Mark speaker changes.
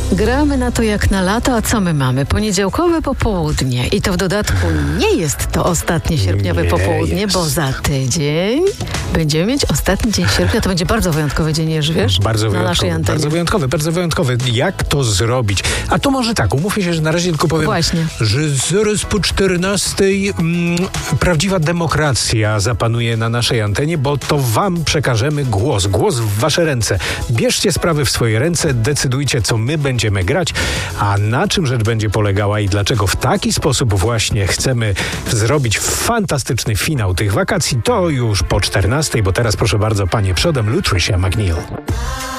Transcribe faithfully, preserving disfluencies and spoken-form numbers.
Speaker 1: Gramy na to jak na lato, a co my mamy? Poniedziałkowe popołudnie i to w dodatku nie jest to ostatnie sierpniowe
Speaker 2: Nie
Speaker 1: popołudnie,
Speaker 2: jest.
Speaker 1: bo za tydzień będziemy mieć ostatni dzień sierpnia. To będzie bardzo wyjątkowy dzień, Jerzy, wiesz?
Speaker 2: Bardzo
Speaker 1: na naszej
Speaker 2: wyjątkowy,
Speaker 1: antenie.
Speaker 2: bardzo wyjątkowy, bardzo wyjątkowy. Jak to zrobić? A to może tak, umówmy się, że na razie tylko powiem,
Speaker 1: Właśnie.
Speaker 2: że zaraz po czternastej mm, prawdziwa demokracja zapanuje na naszej antenie, bo to wam przekażemy głos. Głos w wasze ręce. Bierzcie sprawy w swoje ręce, decydujcie, co my będziemy grać, a na czym rzecz będzie polegała i dlaczego w taki sposób właśnie chcemy zrobić fantastyczny finał tych wakacji, to już po czternastej, bo teraz proszę bardzo, panie przodem, Lutricia McNeil.